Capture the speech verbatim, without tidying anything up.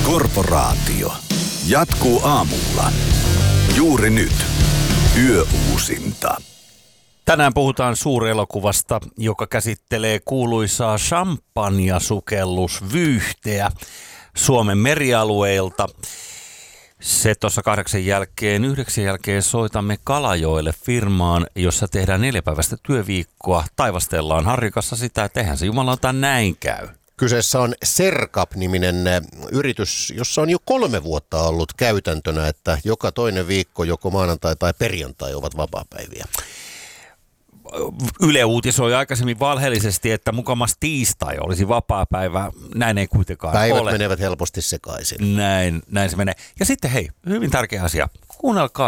Korporaatio jatkuu aamulla. Juuri nyt. Yöuusinta. Tänään puhutaan suurelokuvasta, joka käsittelee kuuluisaa champagnasukellusvyyhteä Suomen merialueilta. Se tuossa kahdeksan jälkeen, yhdeksän jälkeen soitamme Kalajoelle firmaan, jossa tehdään neljäpäiväistä työviikkoa. Taivastellaan Harrikassa sitä, että eihän se jumalauta näin käy. Kyseessä on Serkap-niminen yritys, jossa on jo kolme vuotta ollut käytäntönä, että joka toinen viikko, joko maanantai tai perjantai ovat vapaapäiviä. Yle uutisoi aikaisemmin valheellisesti, että mukamas tiistai olisi vapaapäivä. Näin ei kuitenkaan Päivät ole. menevät helposti sekaisin. Näin, näin se menee. Ja sitten hei, hyvin tärkeä asia. Kuunnelkaa